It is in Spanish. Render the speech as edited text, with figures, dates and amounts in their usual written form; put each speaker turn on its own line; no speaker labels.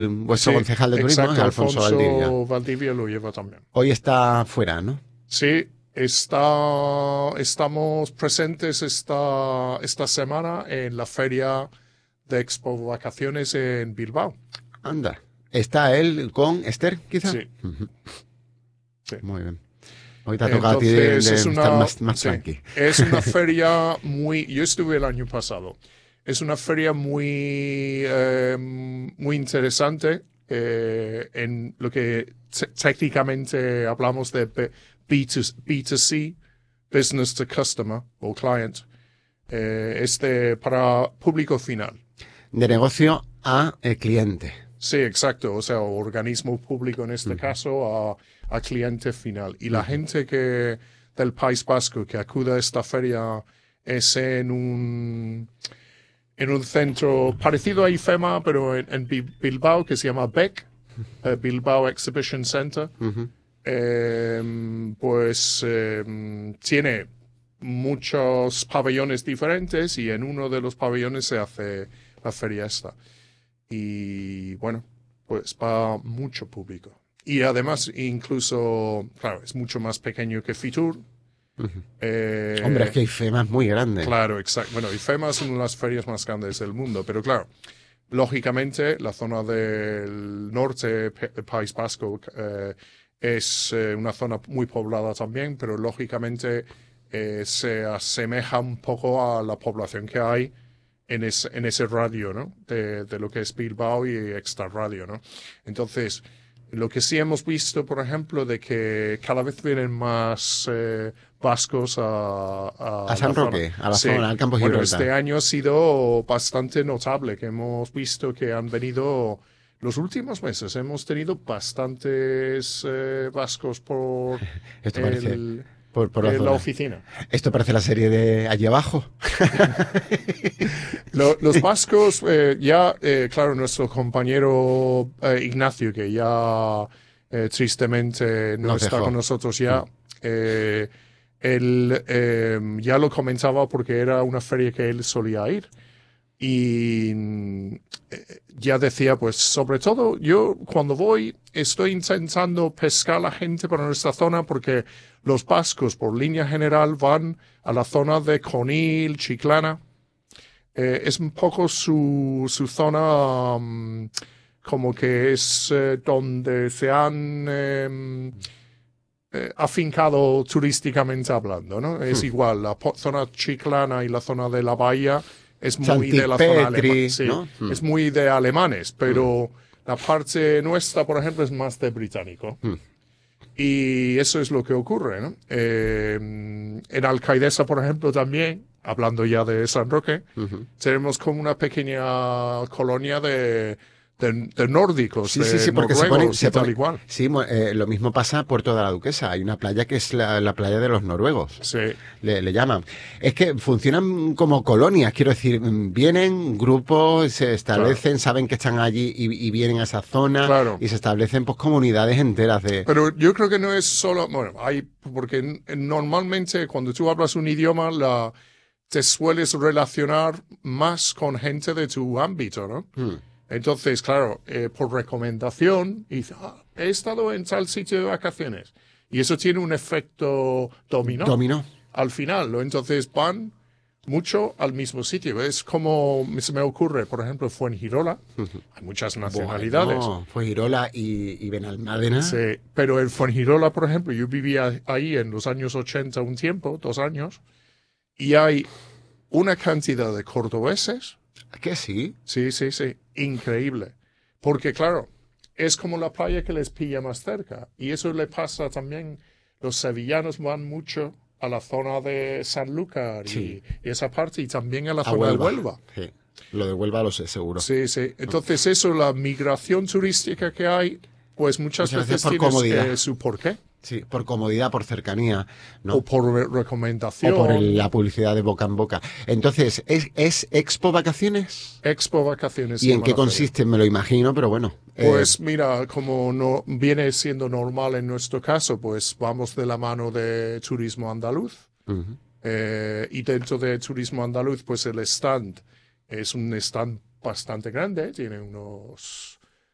vuestro concejal de turismo,
exacto,
Alfonso Valdivia.
Valdivia lo lleva también.
Hoy está fuera, ¿no?
Sí, estamos presentes esta semana en la feria de Expo Vacaciones en Bilbao.
Anda. ¿Está él con Esther, quizá?
Sí, sí.
Muy bien. Hoy te ha tocado a ti
Entonces
de estar más
sí,
tranqui.
es una feria yo estuve el año pasado. Es una feria muy interesante en lo que técnicamente hablamos de B2C, Business to Customer o Client, para público final.
De negocio a cliente.
Sí, exacto. O sea, organismo público en este caso a cliente final. Y la gente del País Vasco que acude a esta feria es en un centro parecido a IFEMA, pero en Bilbao, que se llama BEC, Bilbao Exhibition Center. Tiene muchos pabellones diferentes y en uno de los pabellones se hace la feria esta. Y bueno, pues va mucho público. Y además, incluso, claro, es mucho más pequeño que Fitur.
Hombre, es que IFEMA es muy grande.
Claro, exacto. Bueno, IFEMA es una de las ferias más grandes del mundo, pero claro, lógicamente la zona del norte del País Vasco es una zona muy poblada también, pero lógicamente se asemeja un poco a la población que hay en ese radio, ¿no? De lo que es Bilbao y Extra Radio, ¿no? Entonces, lo que sí hemos visto, por ejemplo, de que cada vez vienen más vascos
A
a
San
la zona.
Roque, a la
Sí.
zona, al campo
Bueno,
Gibraltar.
este año ha sido bastante notable, que hemos visto que han venido los últimos meses. Hemos tenido bastantes vascos
Esto parece
el,
por la
la
zona.
oficina.
Esto parece la serie de allí abajo.
Los vascos, claro, nuestro compañero Ignacio, que ya tristemente no
Nos
está con
dejó.
nosotros ya, él ya lo comentaba porque era una feria que él solía ir. Y ya decía, pues sobre todo yo cuando voy estoy intentando pescar a la gente para nuestra zona porque los vascos por línea general van a la zona de Conil, Chiclana. Es un poco su zona como que es donde se han afincado turísticamente hablando, ¿no? Es igual, la zona chiclana y la zona de la bahía es muy de la zona alemana,
Santipetri,
sí,
¿no?
es muy de alemanes, pero la parte nuestra, por ejemplo, es más de británico. Y eso es lo que ocurre, ¿no? En Alcaidesa, por ejemplo, también, hablando ya de San Roque, tenemos como una pequeña colonia de nórdicos,
Sí, sí,
de
sí, porque se ponen,
noruegos y tal igual.
sí, lo mismo pasa en Puerto de la Duquesa. Hay una playa que es la playa de los noruegos.
Sí,
Le llaman. Es que funcionan como colonias, quiero decir, vienen grupos, se
claro,
establecen, saben que están allí y vienen a esa zona
claro.
y se establecen pues comunidades enteras de...
Pero yo creo que no es solo, bueno, porque normalmente cuando tú hablas un idioma, te sueles relacionar más con gente de tu ámbito, ¿no? Entonces, claro, por recomendación, dices, he estado en tal sitio de vacaciones. Y eso tiene un efecto dominó
Dominó.
al final, ¿no? Entonces van mucho al mismo sitio. Es como se me ocurre, por ejemplo, Fuengirola. Hay muchas nacionalidades.
Bueno, Fuengirola y Benalmádena.
Sí, pero en Fuengirola, por ejemplo, yo vivía ahí en los años 80 un tiempo, 2 años, y hay una cantidad de cordobeses.
¿Que sí?
Sí, sí, sí, increíble. Porque claro, es como la playa que les pilla más cerca. Y eso le pasa también, los sevillanos van mucho a la zona de Sanlúcar
Sí,
y esa parte, y también a la
a
zona de
Huelva.
Huelva.
Sí. Lo de Huelva lo sé, seguro.
Sí, sí. Entonces eso, la migración turística que hay, pues muchas
Muchas veces
veces
por
tiene
comodidad.
su porqué.
Sí, por comodidad, por cercanía,
O
¿no?
por
O por la
recomendación.
publicidad de boca en boca. Entonces, ¿es Expo Vacaciones?
Expo Vacaciones se
¿Y en
llama
qué
la feria.
consiste? Me lo imagino, pero bueno.
Pues mira, como no viene siendo normal en nuestro caso, pues vamos de la mano de Turismo Andaluz.
Ujú.
Y dentro de Turismo Andaluz, pues el stand es un stand bastante grande, tiene unos